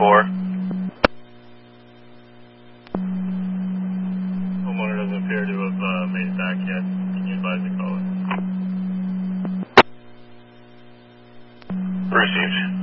4. Homeowner doesn't appear to have made it back yet. Can you advise the caller? Received.